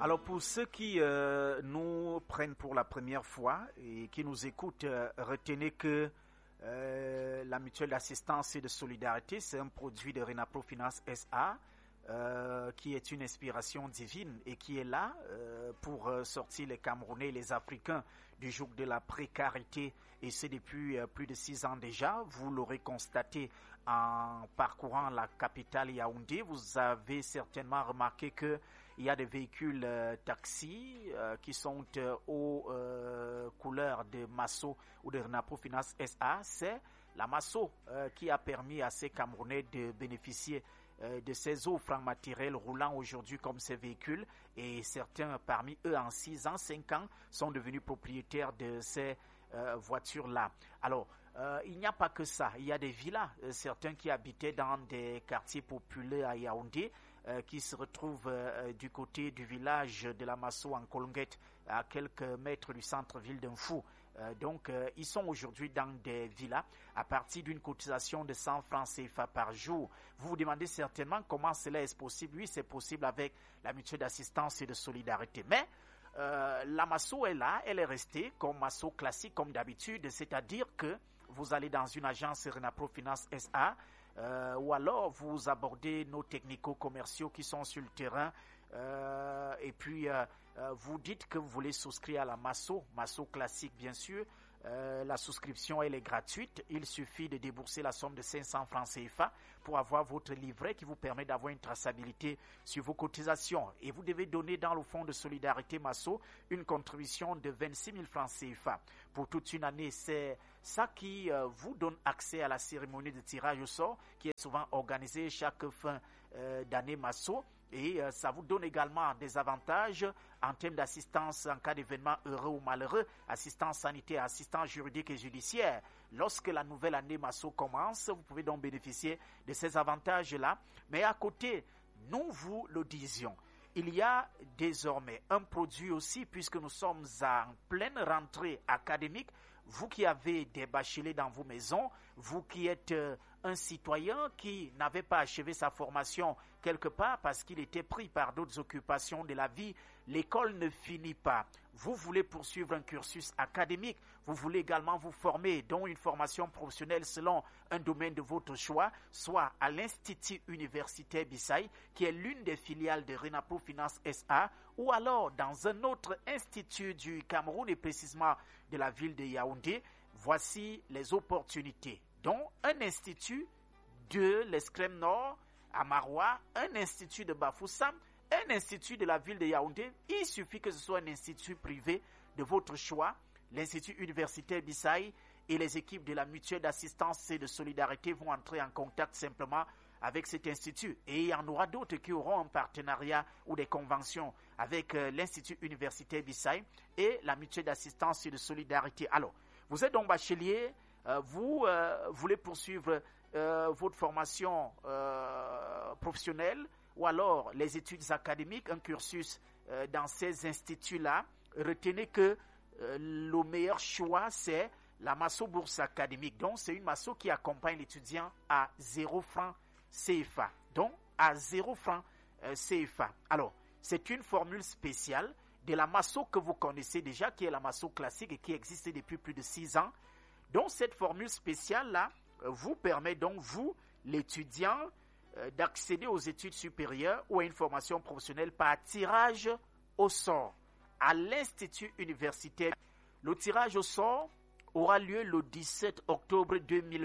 Alors pour ceux qui nous prennent pour la première fois et qui nous écoutent, retenez que la mutuelle d'assistance et de solidarité, c'est un produit de Renapro Finance SA qui est une inspiration divine et qui est là pour sortir les Camerounais et les Africains du joug de la précarité, et c'est depuis plus de 6 ans déjà. Vous l'aurez constaté en parcourant la capitale Yaoundé. Vous avez certainement remarqué que il y a des véhicules taxis qui sont aux couleurs de Masso ou de Renapro Finance SA. C'est la Masso qui a permis à ces Camerounais de bénéficier de ces offres en matériel roulant aujourd'hui comme ces véhicules, et certains parmi eux en 6 ans, 5 ans sont devenus propriétaires de ces voitures-là. Alors, il n'y a pas que ça, il y a des villas, certains qui habitaient dans des quartiers populaires à Yaoundé, qui se retrouvent du côté du village de la Masso en Kolonguette, à quelques mètres du centre-ville d'Infou. Donc, ils sont aujourd'hui dans des villas à partir d'une cotisation de 100 francs CFA par jour. Vous vous demandez certainement comment cela est possible. Oui, c'est possible avec la mutuelle d'assistance et de solidarité. Mais la Masso est là, elle est restée comme Masso classique, comme d'habitude, c'est-à-dire que vous allez dans une agence Renapro Finance SA ou alors vous abordez nos technico-commerciaux qui sont sur le terrain et puis vous dites que vous voulez souscrire à la Masso classique bien sûr. La souscription elle est gratuite, il suffit de débourser la somme de 500 francs CFA pour avoir votre livret qui vous permet d'avoir une traçabilité sur vos cotisations, et vous devez donner dans le fonds de solidarité Masso une contribution de 26 000 francs CFA pour toute une année. C'est ça qui vous donne accès à la cérémonie de tirage au sort qui est souvent organisée chaque fin d'année Masso. Et ça vous donne également des avantages en termes d'assistance en cas d'événement heureux ou malheureux, assistance sanitaire, assistance juridique et judiciaire. Lorsque la nouvelle année Masso commence, vous pouvez donc bénéficier de ces avantages-là. Mais à côté, nous vous le disions, il y a désormais un produit aussi, puisque nous sommes en pleine rentrée académique. Vous qui avez des bacheliers dans vos maisons, vous qui êtes un citoyen qui n'avait pas achevé sa formation quelque part parce qu'il était pris par d'autres occupations de la vie, l'école ne finit pas. Vous voulez poursuivre un cursus académique, vous voulez également vous former, dont une formation professionnelle selon un domaine de votre choix, soit à l'Institut universitaire Bissaï, qui est l'une des filiales de Renapro Finance SA, ou alors dans un autre institut du Cameroun et précisément de la ville de Yaoundé. Voici les opportunités, dont un institut de l'Escrème Nord à Maroua, un institut de Bafoussam, un institut de la ville de Yaoundé. Il suffit que ce soit un institut privé de votre choix. L'Institut universitaire Bissaï et les équipes de la mutuelle d'assistance et de solidarité vont entrer en contact simplement avec cet institut. Et il y en aura d'autres qui auront un partenariat ou des conventions avec l'Institut universitaire Bissaï et la mutuelle d'assistance et de solidarité. Alors, vous êtes donc bachelier, vous voulez poursuivre votre formation professionnelle ou alors les études académiques, un cursus dans ces instituts-là. Retenez que le meilleur choix, c'est la Masso Bourse académique. Donc, c'est une Masso qui accompagne l'étudiant à 0 francs CFA. Donc, à 0 francs CFA. Alors, c'est une formule spéciale de la Masso que vous connaissez déjà, qui est la Masso classique et qui existe depuis plus de 6 ans. Donc, cette formule spéciale-là vous permet donc, vous, l'étudiant, d'accéder aux études supérieures ou à une formation professionnelle par tirage au sort à l'Institut universitaire. Le tirage au sort aura lieu le 17 octobre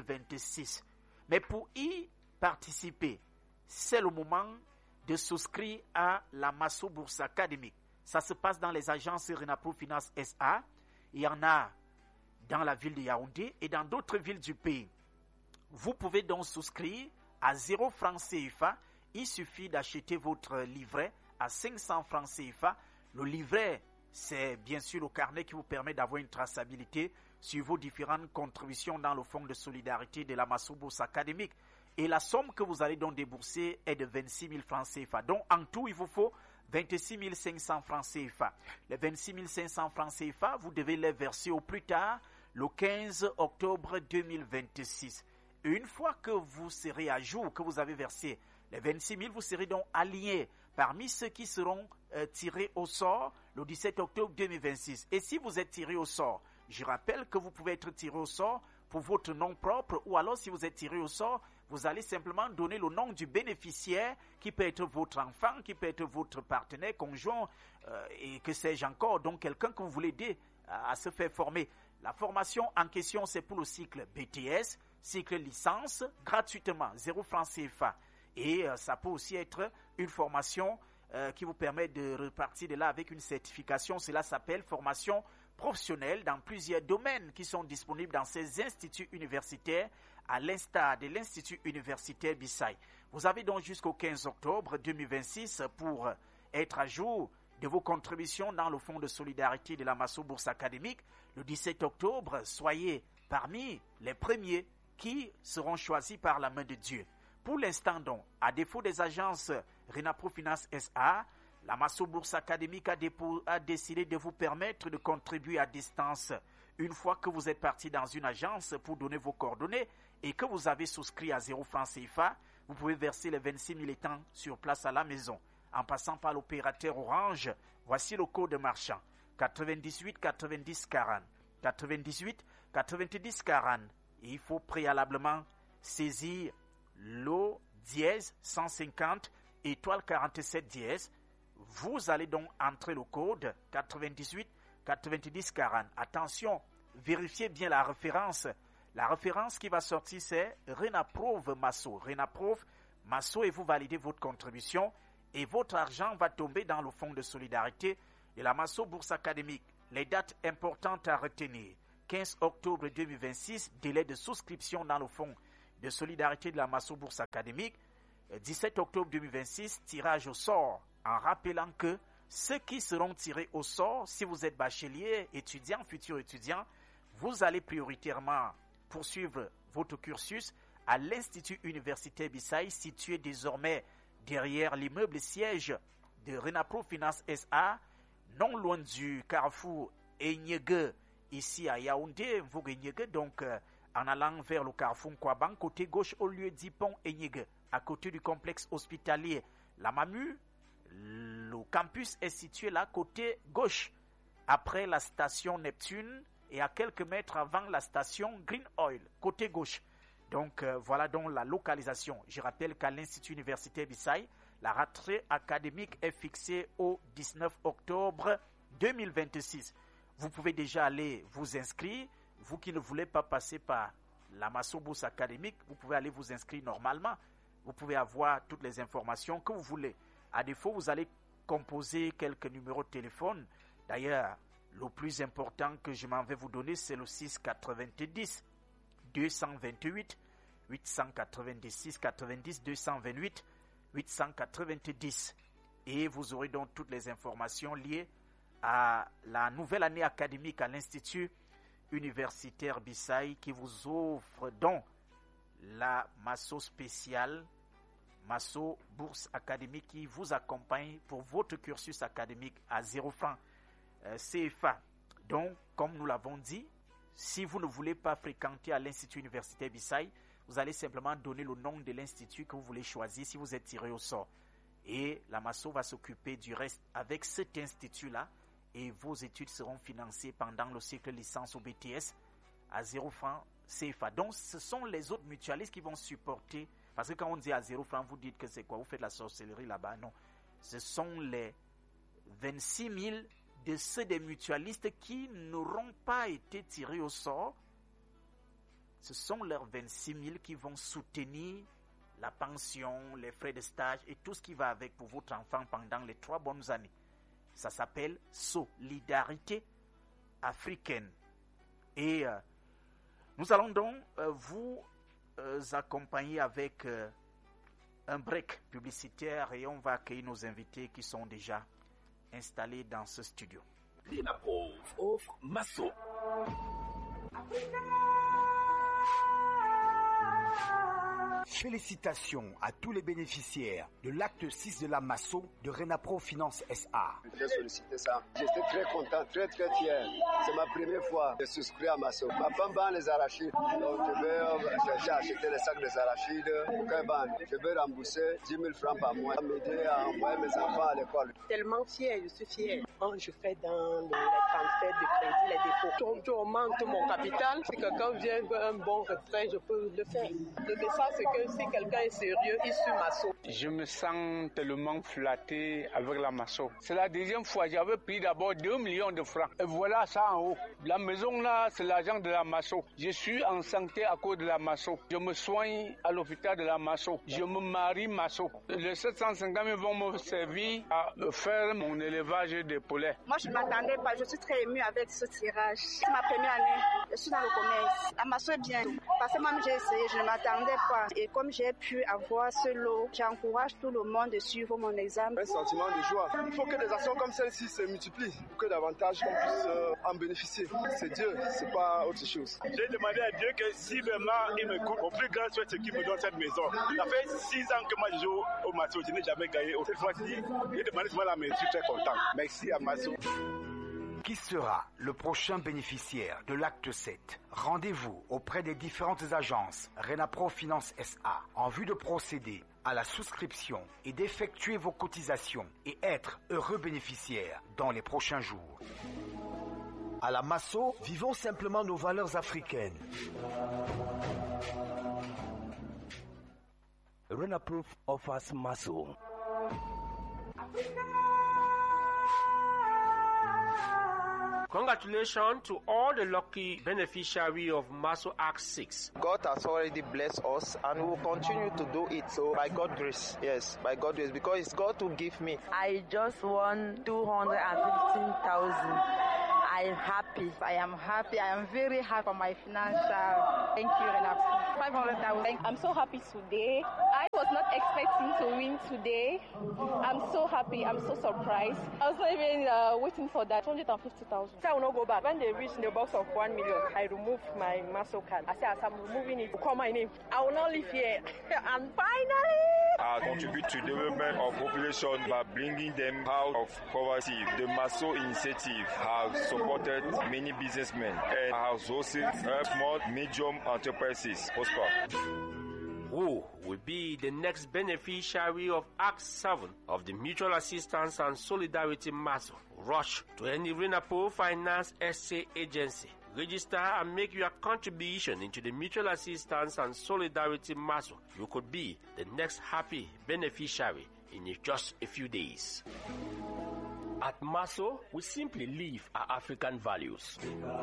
2026. Mais pour y participer, c'est le moment de souscrire à la Masso Bourse académique. Ça se passe dans les agences Renapro Finance SA. Il y en a dans la ville de Yaoundé et dans d'autres villes du pays. Vous pouvez donc souscrire à 0 francs CFA. Il suffit d'acheter votre livret à 500 francs CFA. Le livret, c'est bien sûr le carnet qui vous permet d'avoir une traçabilité sur vos différentes contributions dans le fonds de solidarité de la Masso Bourse académique. Et la somme que vous allez donc débourser est de 26 000 francs CFA. Donc en tout, il vous faut 26 500 francs CFA. Les 26 500 francs CFA, vous devez les verser au plus tard le 15 octobre 2026. Une fois que vous serez à jour, que vous avez versé les 26 000, vous serez donc aligné parmi ceux qui seront tirés au sort le 17 octobre 2026. Et si vous êtes tiré au sort, je rappelle que vous pouvez être tiré au sort pour votre nom propre, ou alors si vous êtes tiré au sort, vous allez simplement donner le nom du bénéficiaire qui peut être votre enfant, qui peut être votre partenaire, conjoint, et que sais-je encore, donc quelqu'un que vous voulez aider à se faire former. La formation en question, c'est pour le cycle BTS, cycle licence, gratuitement, 0 francs CFA. Et ça peut aussi être une formation qui vous permet de repartir de là avec une certification. Cela s'appelle formation professionnelle dans plusieurs domaines qui sont disponibles dans ces instituts universitaires, à l'instar de l'Institut universitaire Bissaï. Vous avez donc jusqu'au 15 octobre 2026 pour être à jour de vos contributions dans le Fonds de solidarité de la Masso Bourse Académique. Le 17 octobre, soyez parmi les premiers qui seront choisis par la main de Dieu. Pour l'instant donc, à défaut des agences Renapro Finance SA, la Masso Bourse Académique a décidé de vous permettre de contribuer à distance. Une fois que vous êtes parti dans une agence pour donner vos coordonnées et que vous avez souscrit à 0 francs CFA, vous pouvez verser les 26 000 étangs sur place à la maison. En passant par l'opérateur Orange, voici le code marchand 98 90 40 98 90 40. Et il faut préalablement saisir le dièse 150 étoile 47 dièse. Vous allez donc entrer le code 98 90 40. Attention, vérifiez bien la référence. La référence qui va sortir, c'est Renaprove Masso. Renaprove Masso, et vous validez votre contribution et votre argent va tomber dans le fonds de solidarité de la Masso Bourse Académique. Les dates importantes à retenir. 15 octobre 2026, délai de souscription dans le fonds de solidarité de la Masso Bourse Académique. 17 octobre 2026, tirage au sort, en rappelant que ceux qui seront tirés au sort, si vous êtes bachelier, étudiant, futur étudiant, vous allez prioritairement poursuivre votre cursus à l'Institut universitaire Bissaï, situé désormais derrière l'immeuble siège de Renapro Finance SA, non loin du carrefour Enyege, ici à Yaoundé, Enyege, donc en allant vers le carrefour Nkwaban, côté gauche au lieu dit pont Enyege, à côté du complexe hospitalier La Mamu. Le campus est situé là, côté gauche, après la station Neptune et à quelques mètres avant la station Green Oil, côté gauche. Donc voilà donc la localisation. Je rappelle qu'à l'Institut universitaire Bissaï, la rentrée académique est fixée au 19 octobre 2026. Vous pouvez déjà aller vous inscrire. Vous qui ne voulez pas passer par la Masso Bourse Académique, vous pouvez aller vous inscrire normalement. Vous pouvez avoir toutes les informations que vous voulez. À défaut, vous allez composer quelques numéros de téléphone. D'ailleurs, le plus important que je m'en vais vous donner, c'est le 690 228 896 90 228 890. Et vous aurez donc toutes les informations liées à la nouvelle année académique à l'Institut universitaire Bissaï qui vous offre donc la Masso spéciale, Masso Bourse Académique qui vous accompagne pour votre cursus académique à 0 francs CFA. Donc, comme nous l'avons dit, si vous ne voulez pas fréquenter à l'Institut universitaire Bissaï, vous allez simplement donner le nom de l'institut que vous voulez choisir si vous êtes tiré au sort. Et la Masso va s'occuper du reste avec cet institut-là et vos études seront financées pendant le cycle licence au BTS à 0 francs CFA. Donc, ce sont les autres mutualistes qui vont supporter. Parce que quand on dit à 0 francs, vous dites que c'est quoi? Vous faites la sorcellerie là-bas? Non. Ce sont les 26 000 de ceux des mutualistes qui n'auront pas été tirés au sort. Ce sont leurs 26 000 qui vont soutenir la pension, les frais de stage et tout ce qui va avec pour votre enfant pendant les 3 bonnes années. Ça s'appelle Solidarité africaine. Et nous allons donc vous accompagner avec un break publicitaire et on va accueillir nos invités qui sont déjà installés dans ce studio. Renaprove offre Masso. Félicitations à tous les bénéficiaires de l'acte 6 de la Masso de Renapro Finance SA. J'ai sollicité ça. J'étais très content, très fier. C'est ma première fois de souscrire à Masso. Ma femme vend les arachides. Donc j'ai acheté les sacs des arachides. Je vais rembourser 10 000 francs par mois. M'aider à envoyer mes enfants à l'école. Tellement fier, je suis fier. Quand je fais dans les transferts de crédit, les dépôts, je augmente mon capital. Si quelqu'un vient veut un bon retrait, je peux le faire. Le message, c'est que si quelqu'un est sérieux, il suit Masso. Je me sens tellement flatté avec la Masso. C'est la deuxième fois. J'avais pris d'abord 2 millions de francs. Et voilà ça en haut. La maison là, c'est l'argent de la Masso. Je suis en santé à cause de la Masso. Je me soigne à l'hôpital de la Masso. Je me marie Masso. Les 750 000 vont me servir à faire mon élevage de poulets. Moi, je ne m'attendais pas. Je suis très émue avec ce tirage. C'est ma première année. Je suis dans le commerce. La Masso est bien. Parce que même j'ai essayé, je ne m'attendais pas. Et comme j'ai pu avoir ce lot, j'encourage tout le monde de suivre mon examen. Un sentiment de joie. Il faut que des actions comme celle-ci se multiplient pour que davantage on puisse en bénéficier. C'est Dieu, c'est pas autre chose. J'ai demandé à Dieu que si vraiment il me coupe, au plus grand souhait, c'est qu'il me donne cette maison. Ça fait 6 ans que moi je joue au Masso, je n'ai jamais gagné. Cette fois-ci, j'ai demandé seulement la maison, je suis très content. Merci à Masso. Qui sera le prochain bénéficiaire de l'acte 7? Rendez-vous auprès des différentes agences Renapro Finance SA en vue de procéder à la souscription et d'effectuer vos cotisations et être heureux bénéficiaire dans les prochains jours. À la Masso, vivons simplement nos valeurs africaines. Renapro offers Masso. Congratulations to all the lucky beneficiaries of Masso Act 6. God has already blessed us and will continue to do it. So by God's grace, yes, by God's grace, because it's God who gave me. I just won 215,000. I'm happy. I am happy. I am very happy for my financial. Thank you, Renapro. 500,000. I'm so happy today. I was not expecting to win today. I'm so happy. I'm so surprised. I was not even waiting for that. 250,000. I will not go back. When they reach the box of 1 million, I removed my Masso card. I said, as I'm removing it, call my name. I will not live here. And finally, I contribute to the development of population by bringing them out of poverty. The Masso initiative has supported many businessmen and has also helped small, medium enterprises prosper. Who will be the next beneficiary of Act 7 of the Mutual Assistance and Solidarity Masso? Rush to any Renapro Finance SA agency. Register and make your contribution into the Mutual Assistance and Solidarity Masso. You could be the next happy beneficiary in just a few days. At Masso, we simply live our African values.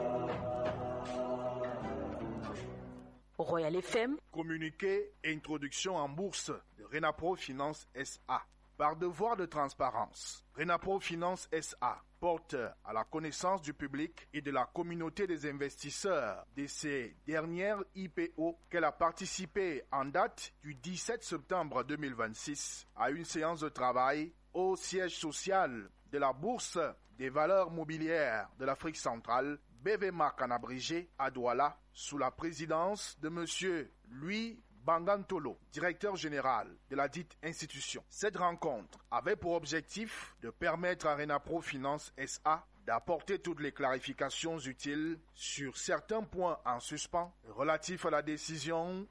Royal FM. Communiqué et introduction en bourse de Renapro Finance SA. Par devoir de transparence, Renapro Finance SA porte à la connaissance du public et de la communauté des investisseurs de ces dernières IPO qu'elle a participé en date du 17 septembre 2026 à une séance de travail au siège social de la Bourse des valeurs mobilières de l'Afrique centrale, BVMAC en abrégé, à Douala, sous la présidence de M. Louis Bangantolo, directeur général de la dite institution. Cette rencontre avait pour objectif de permettre à Renapro Finance SA d'apporter toutes les clarifications utiles sur certains points en suspens relatifs à la décision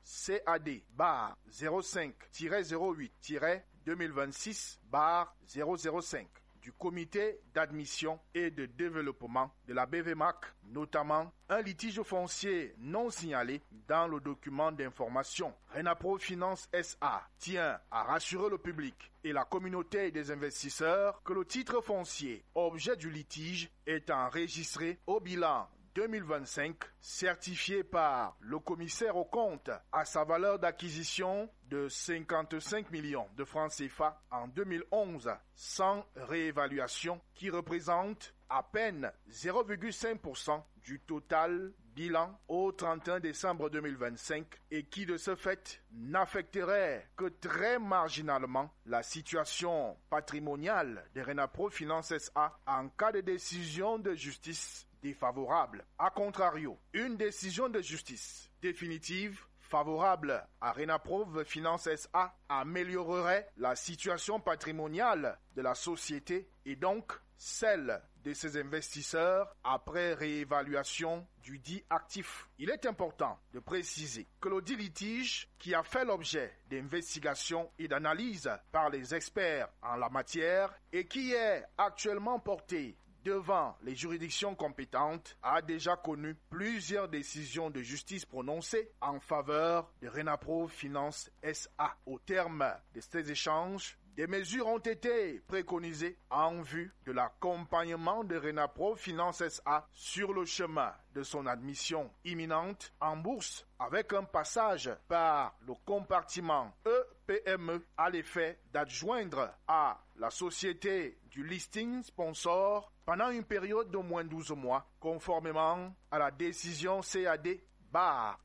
CAD-05-08-2026-005 du comité d'admission et de développement de la BVMAC, notamment un litige foncier non signalé dans le document d'information. Renapro Finance SA tient à rassurer le public et la communauté des investisseurs que le titre foncier, objet du litige, est enregistré au bilan 2025, certifié par le commissaire aux comptes à sa valeur d'acquisition de 55 millions de francs CFA en 2011, sans réévaluation, qui représente à peine 0,5% du total bilan au 31 décembre 2025 et qui de ce fait n'affecterait que très marginalement la situation patrimoniale de Renapro Finance SA en cas de décision de justice défavorable. A contrario, une décision de justice définitive favorable à Renaprov Finance SA améliorerait la situation patrimoniale de la société et donc celle de ses investisseurs après réévaluation du dit actif. Il est important de préciser que le dit litige, qui a fait l'objet d'investigations et d'analyses par les experts en la matière et qui est actuellement porté devant les juridictions compétentes, a déjà connu plusieurs décisions de justice prononcées en faveur de Renaprov Finance SA. Au terme de ces échanges, des mesures ont été préconisées en vue de l'accompagnement de Renaprov Finance SA sur le chemin de son admission imminente en bourse avec un passage par le compartiment EPME à l'effet d'adjoindre à la société du listing sponsor pendant une période d'au moins 12 mois, conformément à la décision CAD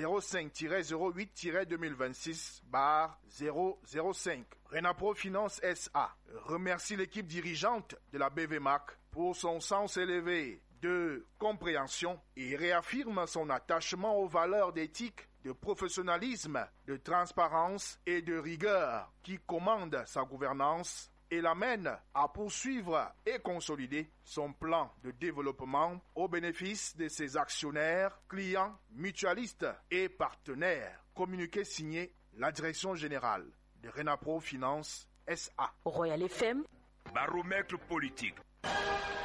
05-08-2026-005. Renaprov Finance SA remercie l'équipe dirigeante de la BVMAC pour son sens élevé de compréhension et réaffirme son attachement aux valeurs d'éthique, de professionnalisme, de transparence et de rigueur qui commandent sa gouvernance et l'amène à poursuivre et consolider son plan de développement au bénéfice de ses actionnaires, clients, mutualistes et partenaires. Communiqué signé la direction générale de Renaprov Finance SA. Royal FM. Baromètre politique.